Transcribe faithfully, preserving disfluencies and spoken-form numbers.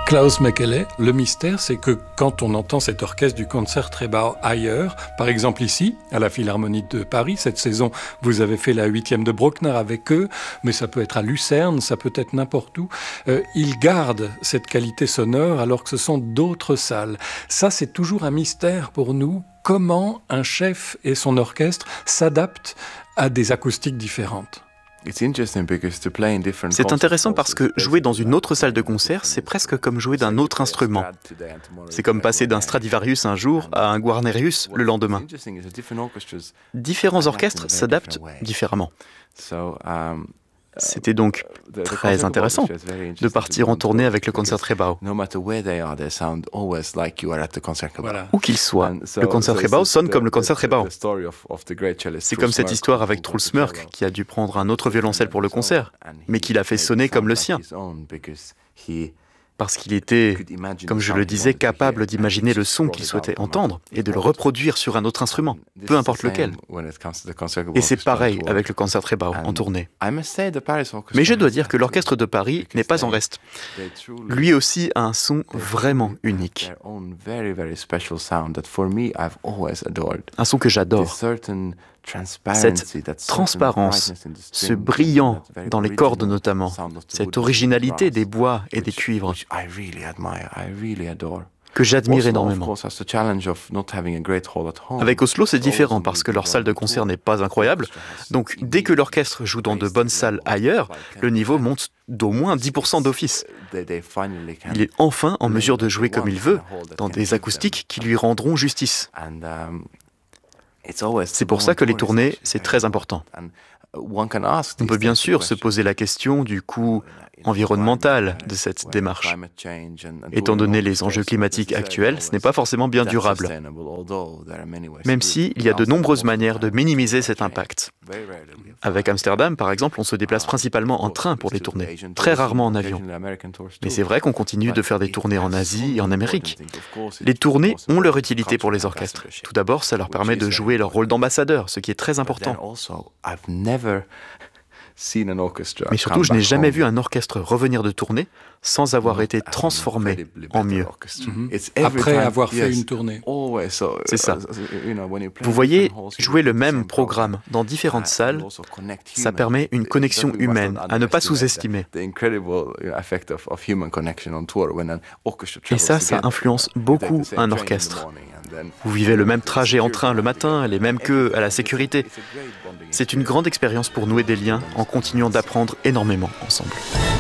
Klaus Mekele, le mystère, c'est que quand on entend cet orchestre du Concertgebouw ailleurs, par exemple ici, à la Philharmonie de Paris, cette saison, vous avez fait la huitième de Bruckner avec eux, mais ça peut être à Lucerne, ça peut être n'importe où, euh, ils gardent cette qualité sonore alors que ce sont d'autres salles. Ça, c'est toujours un mystère pour nous, comment un chef et son orchestre s'adaptent à des acoustiques différentes. C'est intéressant parce que jouer dans une autre salle de concert, c'est presque comme jouer d'un autre instrument. C'est comme passer d'un Stradivarius un jour à un Guarnerius le lendemain. Différents orchestres s'adaptent différemment. C'était donc très intéressant de partir en tournée avec le Concertgebouw. Voilà. Où qu'il soit, le Concertgebouw sonne comme le Concertgebouw. C'est comme cette histoire avec Truls Mörk, qui a dû prendre un autre violoncelle pour le concert, mais qui l'a fait sonner comme le sien. Parce qu'il était, comme je le disais, capable d'imaginer le son qu'il souhaitait entendre et de le reproduire sur un autre instrument, peu importe lequel. Et c'est pareil avec le Concertgebouw en tournée. Mais je dois dire que l'orchestre de Paris n'est pas en reste. Lui aussi a un son vraiment unique. Un son que j'adore. Cette transparence, ce brillant dans les cordes notamment, cette originalité des bois et des cuivres que j'admire énormément. Avec Oslo, c'est différent parce que leur salle de concert n'est pas incroyable. Donc, dès que l'orchestre joue dans de bonnes salles ailleurs, le niveau monte d'au moins dix pour cent d'office. Il est enfin en mesure de jouer comme il veut, dans des acoustiques qui lui rendront justice. C'est pour ça que les tournées, c'est très important. On peut bien sûr se poser la question du coût environnemental de cette démarche. Étant donné les enjeux climatiques actuels, ce n'est pas forcément bien durable. Même si il y a de nombreuses manières de minimiser cet impact. Avec Amsterdam, par exemple, on se déplace principalement en train pour les tournées, très rarement en avion. Mais c'est vrai qu'on continue de faire des tournées en Asie et en Amérique. Les tournées ont leur utilité pour les orchestres. Tout d'abord, ça leur permet de jouer leur rôle d'ambassadeur, ce qui est très important. Mais surtout, je n'ai jamais vu un orchestre revenir de tournée sans avoir été transformé en mieux. Mm-hmm. Après avoir fait une tournée. C'est ça. Vous voyez, jouer le même programme dans différentes salles, ça permet une connexion humaine à ne pas sous-estimer. Et ça, ça influence beaucoup un orchestre. Vous vivez le même trajet en train le matin, les mêmes queues à la sécurité. C'est une grande expérience pour nouer des liens en continuant d'apprendre énormément ensemble.